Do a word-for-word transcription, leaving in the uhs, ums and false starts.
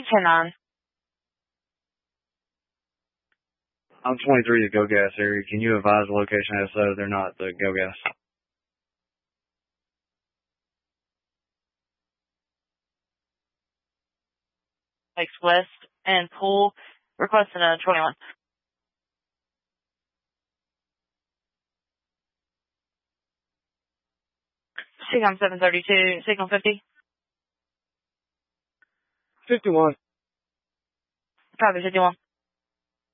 ten nine. I'm twenty-three, the Go Gas area. Can you advise the location S O? They're not the Go Gas. Lakes West and Pool, requesting a twenty-one. Seacom seven thirty-two, signal fifty. fifty-one. Copy fifty-one.